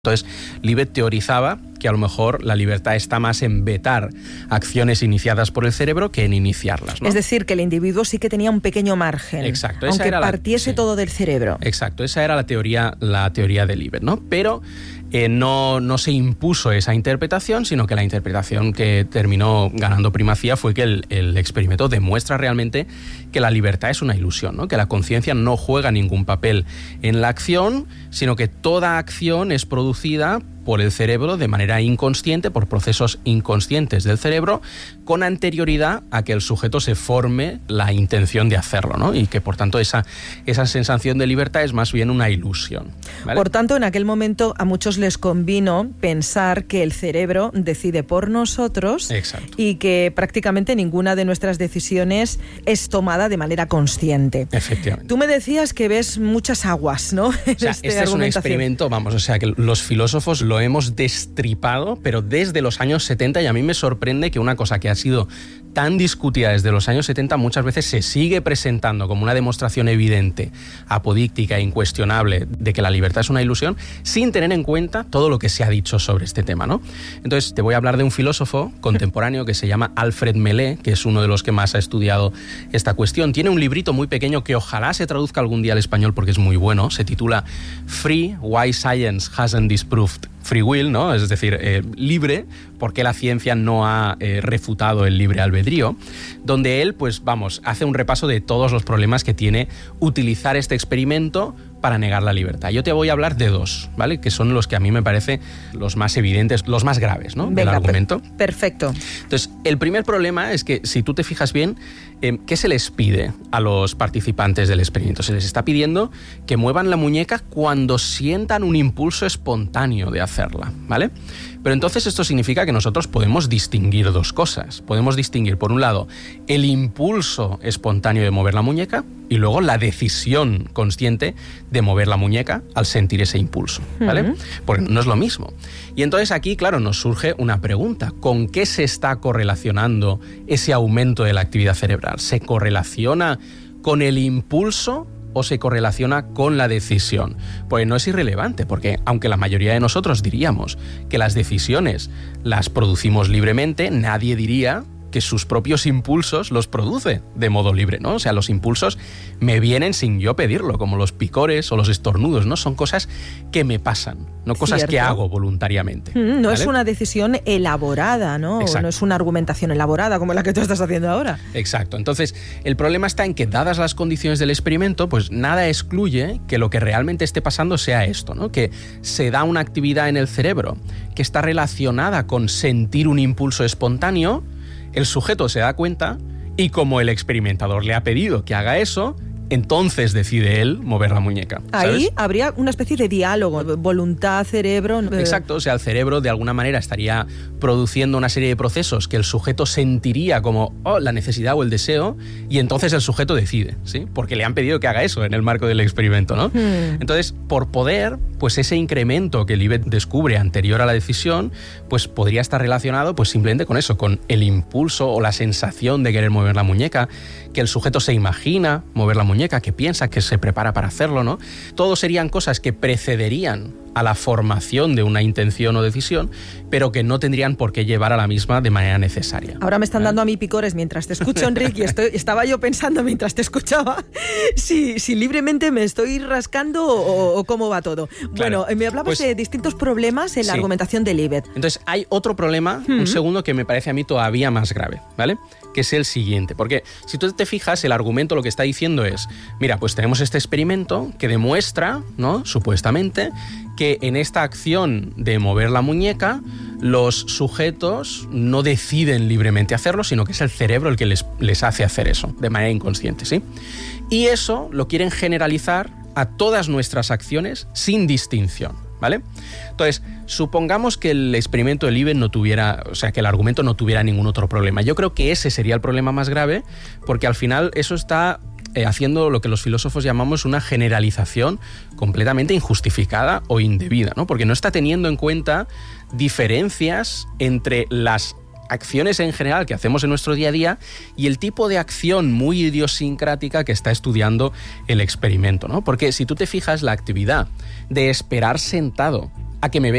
Entonces, Libet teorizaba que a lo mejor la libertad está más en vetar acciones iniciadas por el cerebro que en iniciarlas, ¿no? Es decir, que el individuo sí que tenía un pequeño margen. Exacto. Aunque partiese todo del cerebro. Exacto, esa era la teoría de Libet, ¿no? Pero no se impuso esa interpretación, sino que la interpretación que terminó ganando primacía fue que el experimento demuestra realmente que la libertad es una ilusión, ¿no? Que la conciencia no juega ningún papel en la acción, sino que toda acción es producida por el cerebro de manera inconsciente, por procesos inconscientes del cerebro, con anterioridad a que el sujeto se forme la intención de hacerlo, ¿no? Y que, por tanto, esa sensación de libertad es más bien una ilusión, ¿vale? Por tanto, en aquel momento a muchos les convino pensar que el cerebro decide por nosotros. Exacto. Y que prácticamente ninguna de nuestras decisiones es tomada de manera consciente. Efectivamente. Tú me decías que ves muchas aguas, ¿no? Este es un experimento, que los filósofos lo hemos destripado, pero desde los años 70, y a mí me sorprende que una cosa que ha sido tan discutida desde los años 70 muchas veces se sigue presentando como una demostración evidente, apodíctica e incuestionable de que la libertad es una ilusión, sin tener en cuenta todo lo que se ha dicho sobre este tema, ¿no? Entonces te voy a hablar de un filósofo contemporáneo que se llama Alfred Melet, que es uno de los que más ha estudiado esta cuestión. Tiene un librito muy pequeño que ojalá se traduzca algún día al español porque es muy bueno. Se titula Free, Why Science Hasn't Disproved Free Will, ¿no? Es decir, libre, porque la ciencia no ha refutado el libre albedrío, donde él, hace un repaso de todos los problemas que tiene utilizar este experimento para negar la libertad. Yo te voy a hablar de dos, ¿vale? Que son los que a mí me parece los más evidentes, los más graves, ¿no? Del argumento. Perfecto. Entonces, el primer problema es que, si tú te fijas bien, ¿qué se les pide a los participantes del experimento? Se les está pidiendo que muevan la muñeca cuando sientan un impulso espontáneo de hacerla, ¿vale? Pero entonces esto significa que nosotros podemos distinguir dos cosas. Podemos distinguir, por un lado, el impulso espontáneo de mover la muñeca y luego la decisión consciente de mover la muñeca al sentir ese impulso, ¿vale? Porque no es lo mismo. Y entonces aquí, claro, nos surge una pregunta. ¿Con qué se está correlacionando ese aumento de la actividad cerebral? ¿Se correlaciona con el impulso o se correlaciona con la decisión? Pues no es irrelevante, porque aunque la mayoría de nosotros diríamos que las decisiones las producimos libremente, nadie diría que sus propios impulsos los produce de modo libre, ¿no? O sea, los impulsos me vienen sin yo pedirlo, como los picores o los estornudos, ¿no? Son cosas que me pasan, no cosas Cierto. que hago voluntariamente. No, ¿vale? Es una decisión elaborada, ¿no? Exacto. No es una argumentación elaborada como la que tú estás haciendo ahora. Exacto. Entonces, el problema está en que, dadas las condiciones del experimento, pues nada excluye que lo que realmente esté pasando sea esto, ¿no? Que se da una actividad en el cerebro que está relacionada con sentir un impulso espontáneo. El sujeto se da cuenta y, como el experimentador le ha pedido que haga eso, entonces decide él mover la muñeca, ¿sabes? Ahí habría una especie de diálogo, voluntad, cerebro. Exacto, o sea, el cerebro de alguna manera estaría produciendo una serie de procesos que el sujeto sentiría como la necesidad o el deseo, y entonces el sujeto decide, ¿sí? Porque le han pedido que haga eso en el marco del experimento, ¿no? Entonces, por poder, pues ese incremento que Libet descubre anterior a la decisión, pues podría estar relacionado pues simplemente con eso, con el impulso o la sensación de querer mover la muñeca, que el sujeto se imagina mover la muñeca, que piensa, que se prepara para hacerlo, ¿no? Todo serían cosas que precederían a la formación de una intención o decisión, pero que no tendrían por qué llevar a la misma de manera necesaria. Ahora me están dando a mí picores mientras te escucho, Enrique, y estaba yo pensando mientras te escuchaba si libremente me estoy rascando o cómo va todo. Claro. Bueno, me hablabas de distintos problemas en la argumentación de Libet. Entonces, hay otro problema, un segundo, que me parece a mí todavía más grave, ¿vale? Que es el siguiente, porque si tú te fijas, el argumento lo que está diciendo es, mira, pues tenemos este experimento que demuestra, ¿no?, supuestamente, que en esta acción de mover la muñeca, los sujetos no deciden libremente hacerlo, sino que es el cerebro el que les hace hacer eso, de manera inconsciente, ¿sí? Y eso lo quieren generalizar a todas nuestras acciones sin distinción, ¿vale? Entonces, supongamos que el experimento de Libet no tuviera, o sea, que el argumento no tuviera ningún otro problema. Yo creo que ese sería el problema más grave, porque al final eso está haciendo lo que los filósofos llamamos una generalización completamente injustificada o indebida, ¿no? Porque no está teniendo en cuenta diferencias entre las acciones en general que hacemos en nuestro día a día y el tipo de acción muy idiosincrática que está estudiando el experimento, ¿no? Porque si tú te fijas, la actividad de esperar sentado a que me